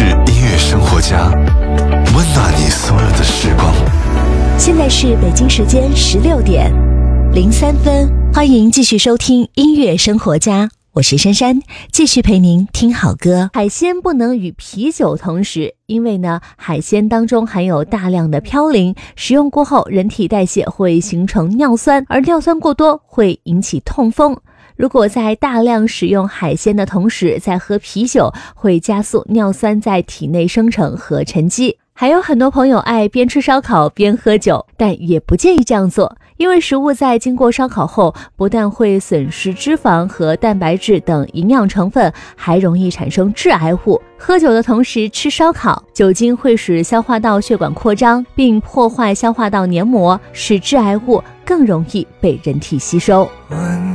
是音乐生活家，温暖你所有的时光。 现在是北京时间16:03，欢迎继续收听音乐生活家，我是珊珊，继续陪您听好歌。海鲜不能与啤酒同食，因为呢，海鲜当中含有大量的嘌呤，食用过后人体代谢会形成尿酸，而尿酸过多会引起痛风。如果在大量使用海鲜的同时再喝啤酒，会加速尿酸在体内生成和沉积。还有很多朋友爱边吃烧烤边喝酒，但也不建议这样做，因为食物在经过烧烤后，不但会损失脂肪和蛋白质等营养成分，还容易产生致癌物。喝酒的同时吃烧烤，酒精会使消化道血管扩张，并破坏消化道黏膜，使致癌物更容易被人体吸收。